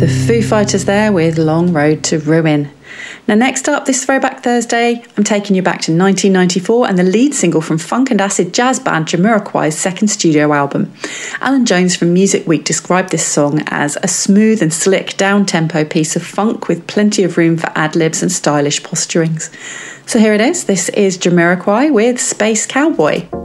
The Foo Fighters there with Long Road to Ruin. Now next up this Throwback Thursday, I'm taking you back to 1994 and the lead single from funk and acid jazz band Jamiroquai's second studio album. Alan Jones from Music Week described this song as a smooth and slick down-tempo piece of funk with plenty of room for ad-libs and stylish posturings. So here it is, this is Jamiroquai with Space Cowboy.